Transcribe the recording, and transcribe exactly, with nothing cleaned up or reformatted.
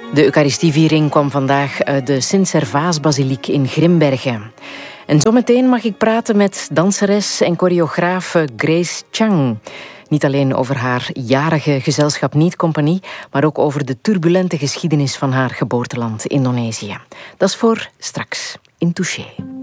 De Eucharistieviering kwam vandaag uit de Sint-Servaas-basiliek in Grimbergen. En zometeen mag ik praten met danseres en choreografe Grace Chang. Niet alleen over haar jarige gezelschap Niet Compagnie, maar ook over de turbulente geschiedenis van haar geboorteland Indonesië. Dat is voor straks in Touché.